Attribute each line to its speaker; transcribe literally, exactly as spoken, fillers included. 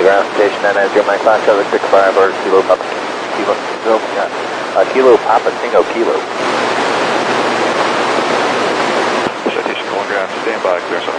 Speaker 1: ground station nine nine zero Mike Foxtrot, six five or Kilo Papa Kilo Kilo uh, Kilo Papa Tango Kilo.
Speaker 2: Citation going ground, stand by, clear south.